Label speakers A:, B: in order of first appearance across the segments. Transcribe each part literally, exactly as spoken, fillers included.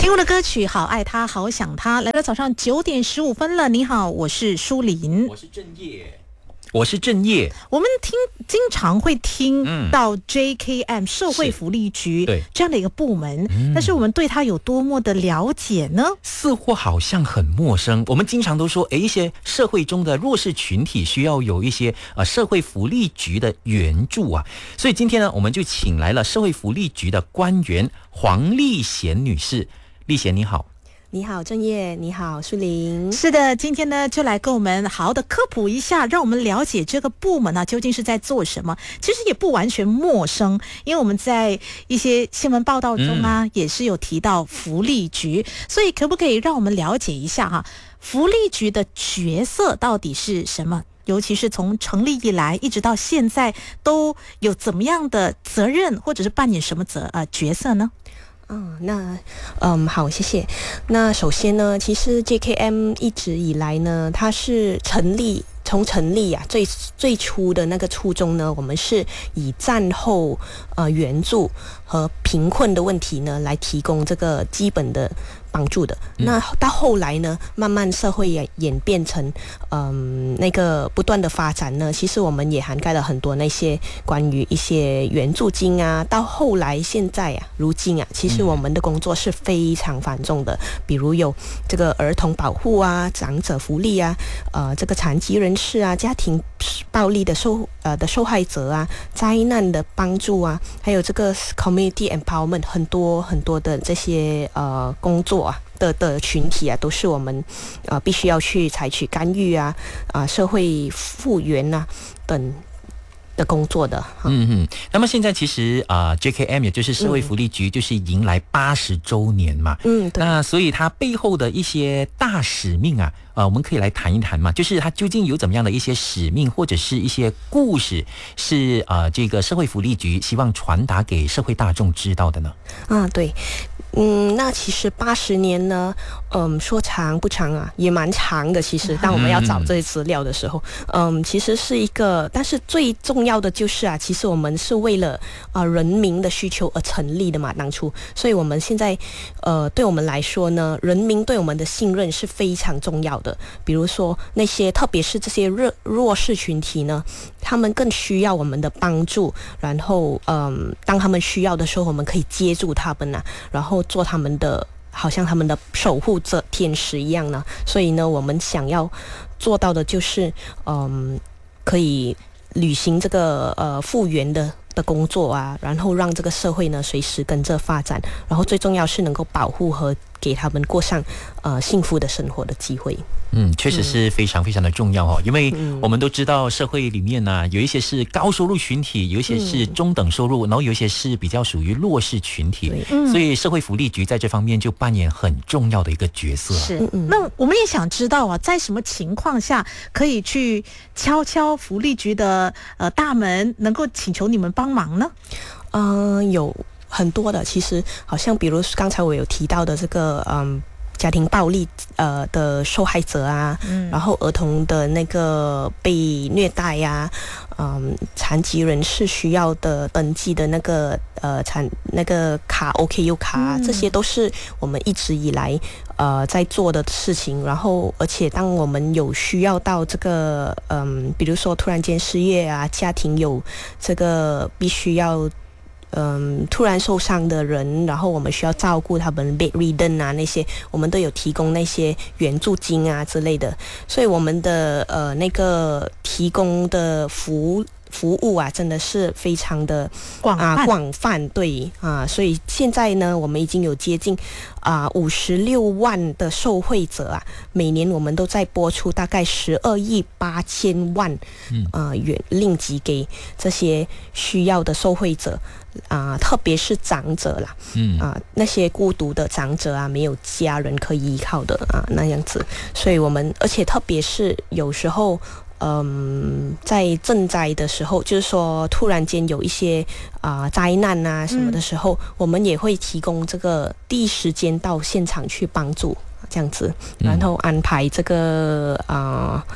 A: 听过的歌曲《好爱他好想他》，来到早上九点十五分了。你好，我是舒琳，
B: 我是正业。我是正业。
A: 我们听经常会听到 J K M 社会福利局这样的一个部门，但是我们对它有多么的了解呢？
B: 似乎好像很陌生。我们经常都说，诶，一些社会中的弱势群体需要有一些呃社会福利局的援助啊。所以今天呢，我们就请来了社会福利局的官员黄丽贤女士。丽贤你好。
C: 你好，正业，你好，舒琳。
A: 是的，今天呢，就来跟我们好好的科普一下，让我们了解这个部门呢、啊、究竟是在做什么。其实也不完全陌生，因为我们在一些新闻报道中啊，嗯、也是有提到福利局，所以可不可以让我们了解一下哈、啊，福利局的角色到底是什么？尤其是从成立以来一直到现在，都有怎么样的责任，或者是扮演什么责呃角色呢？
C: 嗯，那嗯好，谢谢。那首先呢，其实 J K M 一直以来呢，它是成立从成立啊最最初的那个初衷呢，我们是以战后呃援助和贫困的问题呢来提供这个基本的帮助的。嗯、那到后来呢，慢慢社会也演变成嗯那个不断的发展呢，其实我们也涵盖了很多那些关于一些援助金啊，到后来现在啊，如今啊，其实我们的工作是非常繁重的，比如有这个儿童保护啊、长者福利啊、呃这个残疾人士啊、家庭暴力的受呃的受害者啊、灾难的帮助啊，还有这个 community empowerment 很多很多的这些呃工作啊的的群体啊，都是我们呃必须要去采取干预啊啊、呃、社会复原啊等的工作的。
B: 嗯嗯，那么现在其实啊、呃、J K M 也就是社会福利局，就是迎来八十周年嘛。嗯，对。那所以它背后的一些大使命啊，呃，我们可以来谈一谈嘛，就是它究竟有怎么样的一些使命，或者是一些故事，是呃这个社会福利局希望传达给社会大众知道的呢？
C: 啊，对。嗯，那其实八十年呢，嗯，说长不长啊，也蛮长的。其实，当我们要找这些资料的时候，嗯，其实是一个，但是最重要的就是啊，其实我们是为了啊、呃、人民的需求而成立的嘛，当初，所以我们现在，呃，对我们来说呢，人民对我们的信任是非常重要的。比如说那些，特别是这些弱弱势群体呢，他们更需要我们的帮助，然后，嗯，当他们需要的时候，我们可以接住他们啊，然后做他们的好像他们的守护者天使一样呢，所以呢，我们想要做到的就是，嗯，可以履行这个呃复原的的工作啊，然后让这个社会呢随时跟着发展，然后最重要是能够保护和给他们过上呃幸福的生活的机会。
B: 嗯，确实是非常非常的重要哦，因为我们都知道社会里面呢、啊，有一些是高收入群体，有一些是中等收入，然后有一些是比较属于弱势群体，所以社会福利局在这方面就扮演很重要的一个角色。
A: 是，那我们也想知道啊，在什么情况下可以去敲敲福利局的呃大门，能够请求你们帮忙呢？
C: 嗯、呃，有很多的，其实好像比如刚才我有提到的这个嗯。家庭暴力呃的受害者啊，嗯、然后儿童的那个被虐待呀、啊，嗯，残疾人士需要的登记的那个呃残那个卡 O K U 卡、啊嗯，这些都是我们一直以来呃在做的事情。然后，而且当我们有需要到这个嗯，比如说突然间失业啊，家庭有这个必须要。嗯，突然受伤的人，然后我们需要照顾他们 bedridden 啊，那些我们都有提供那些援助金啊之类的，所以我们的呃那个提供的服务。服务啊，真的是非常的
A: 广泛，
C: 啊、广泛对啊，所以现在呢，我们已经有接近啊五十六万的受惠者啊，每年我们都在播出大概十二亿八千万啊元令吉给这些需要的受惠者啊，特别是长者啦，嗯啊那些孤独的长者啊，没有家人可以依靠的啊那样子，所以我们而且特别是有时候。嗯，在赈灾的时候，就是说突然间有一些啊、呃、灾难啊什么的时候、嗯，我们也会提供这个第一时间到现场去帮助，这样子，然后安排这个啊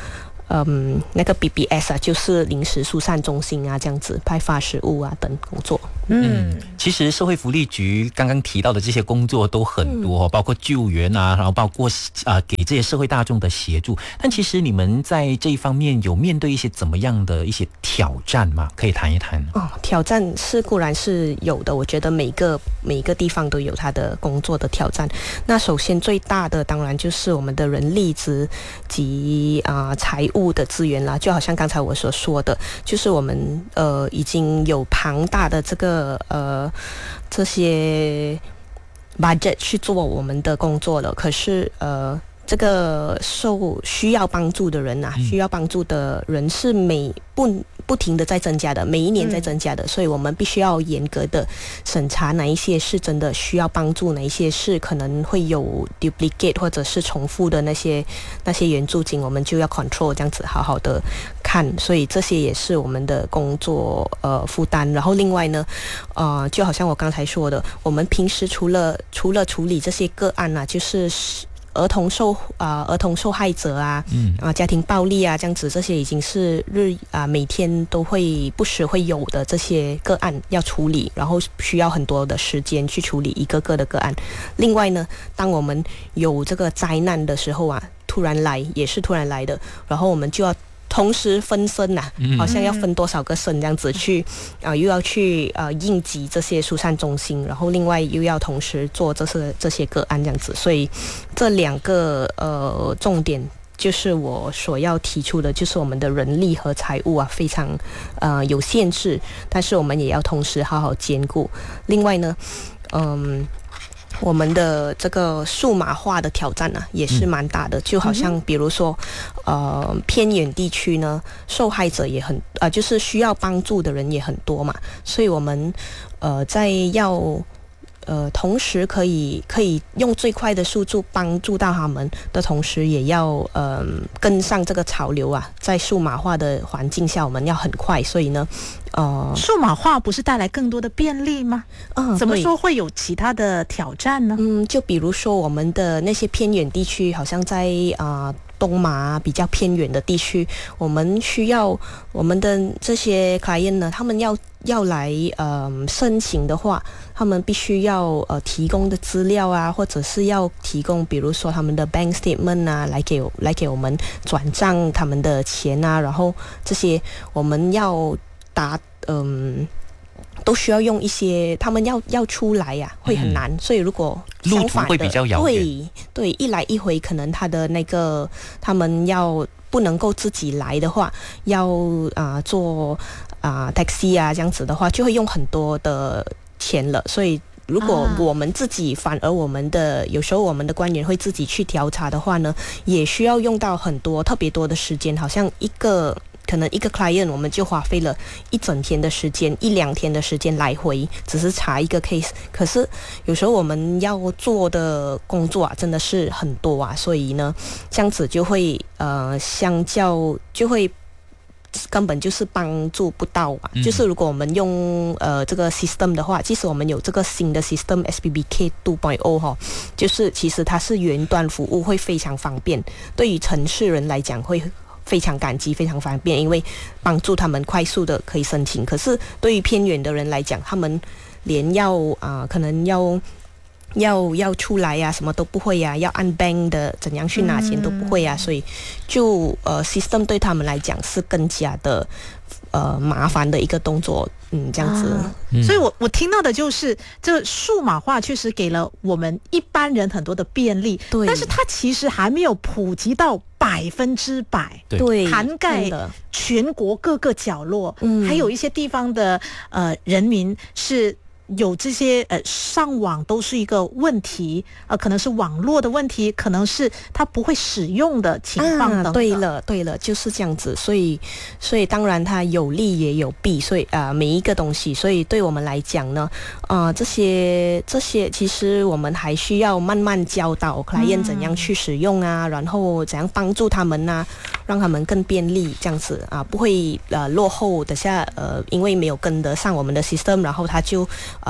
C: 嗯，那个 B B S 啊，就是临时疏散中心啊，这样子派发食物啊等工作。
B: 嗯，其实社会福利局刚刚提到的这些工作都很多，嗯、包括救援啊，然后包括啊、呃、给这些社会大众的协助。但其实你们在这一方面有面对一些怎么样的一些挑战吗？可以谈一谈。
C: 哦，挑战是固然是有的，我觉得每个每个地方都有它的工作的挑战。那首先最大的当然就是我们的人力资及啊、呃、财务的资源啦，就好像刚才我所说的，就是我们呃已经有庞大的这个呃这些 budget 去做我们的工作了，可是呃这个受需要帮助的人啊，需要帮助的人是每不不停的在增加的，每一年在增加的，嗯、所以我们必须要严格的审查哪一些是真的需要帮助，哪一些是可能会有 duplicate 或者是重复的那些那些援助金，我们就要 control 这样子好好的看，所以这些也是我们的工作呃负担。然后另外呢，呃，就好像我刚才说的，我们平时除了除了处理这些个案啊，就是儿童受啊、呃、儿童受害者啊，嗯啊、呃、家庭暴力啊这样子，这些已经是日啊、呃、每天都会不时会有的这些个案要处理，然后需要很多的时间去处理一个个的个案。另外呢，当我们有这个灾难的时候啊，突然来也是突然来的，然后我们就要同时分身呐、啊，好像要分多少个身这样子去啊、呃，又要去呃应急这些疏散中心，然后另外又要同时做这些这些个案这样子，所以这两个呃重点就是我所要提出的，就是我们的人力和财务啊非常呃有限制，但是我们也要同时好好兼顾。另外呢，嗯。我们的这个数码化的挑战呢、啊，也是蛮大的。就好像比如说，呃，偏远地区呢，受害者也很呃，就是需要帮助的人也很多嘛。所以我们呃，在要呃，同时可以可以用最快的速度帮助到他们的同时，也要呃跟上这个潮流啊。在数码化的环境下，我们要很快。所以呢，呃，
A: 数码化不是带来更多的便利吗？嗯，怎么说会有其他的挑战呢？
C: 嗯，就比如说我们的那些偏远地区，好像在啊。呃东马比较偏远的地区，我们需要我们的这些 client 呢，他们要要来呃申请的话，他们必须要呃提供的资料啊，或者是要提供比如说他们的 bank statement 啊，来给来给我们转账他们的钱啊，然后这些我们要达嗯。都需要用一些，他们要要出来呀、啊，会很难。嗯、所以如果相反的，
B: 路途会比较遥远。
C: 对对，一来一回，可能他的那个他们要不能够自己来的话，要啊、呃、坐啊、呃、taxi 啊这样子的话，就会用很多的钱了。所以如果我们自己，反而我们的有时候我们的官员会自己去调查的话呢，也需要用到很多特别多的时间，好像一个。可能一个 client 我们就花费了一整天的时间，一两天的时间来回，只是查一个 case。可是有时候我们要做的工作啊，真的是很多啊，所以呢，这样子就会呃，相较就会根本就是帮助不到啊。嗯、就是如果我们用呃这个 system 的话，即使我们有这个新的 system S B B K 二点零 哈，就是其实它是云端服务会非常方便，对于城市人来讲会。非常感激，非常方便，因为帮助他们快速的可以申请。可是对于偏远的人来讲，他们连要啊、呃，可能要要要出来呀、啊，什么都不会呀、啊，要按 bank 的怎样去拿钱都不会呀、啊，嗯、所以就呃 system 对他们来讲是更加的呃麻烦的一个动作。嗯，这样子，啊
A: 嗯、所以我我听到的就是，这数码化确实给了我们一般人很多的便利，对，但是它其实还没有普及到百分之百，
C: 对，
A: 涵盖全国各个角落，嗯，还有一些地方的呃人民是。有这些呃上网都是一个问题，呃可能是网络的问题，可能是他不会使用的情况等等、
C: 啊、对了对了，就是这样子。所以所以当然它有利也有弊，所以啊、呃、每一个东西，所以对我们来讲呢，啊、呃、这些这些其实我们还需要慢慢教导 client 怎样去使用啊，嗯、然后怎样帮助他们啊，让他们更便利这样子啊，不会呃落后。等下呃因为没有跟得上我们的 system， 然后他就。呃，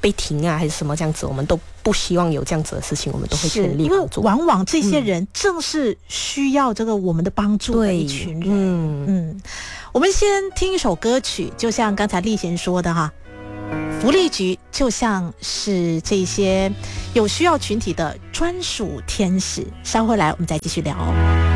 C: 被停啊还是什么这样子，我们都不希望有这样子的事情，我们都会全力帮助。
A: 因为往往这些人正是需要这个我们的帮助的一群人。嗯嗯，我们先听一首歌曲，就像刚才丽贤说的哈，福利局就像是这些有需要群体的专属天使。稍后来我们再继续聊。